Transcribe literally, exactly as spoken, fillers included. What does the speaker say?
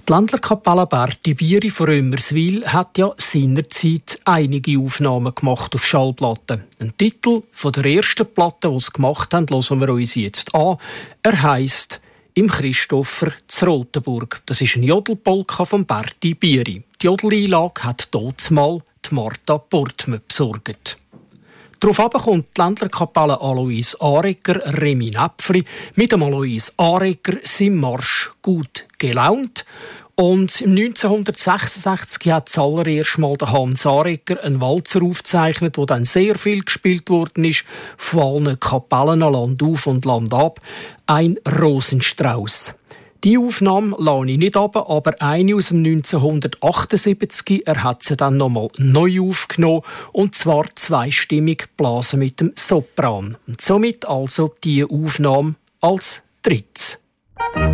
Die Ländlerkapelle Berti Bieri von Römerswil hat ja seinerzeit einige Aufnahmen gemacht auf Schallplatten. Ein Titel von der ersten Platte, die sie gemacht haben, hören wir uns jetzt an. Er heisst «Im Christopher zu Rotenburg». Das ist ein Jodelpolka von Berti Bieri. Die Jodeleinlage hat dort mal die Martha Portme besorgt. Darauf kommt die Ländlerkapelle Alois Arecker Remi Näpfli mit dem Alois Arecker seinem Marsch «Gut gelaunt». Und im neunzehnhundertsechsundsechzig hat zuallererst mal der Hans Arecker einen Walzer aufgezeichnet, der dann sehr viel gespielt worden ist, von allen Kapellen Land auf und Land ab. Ein Rosenstrauß. Die Aufnahme lasse ich nicht ab, aber eine aus dem neunzehnhundertachtundsiebzig. Er hat sie dann nochmal neu aufgenommen, und zwar zweistimmig Blasen mit dem Sopran. Und somit also die Aufnahme als drittes.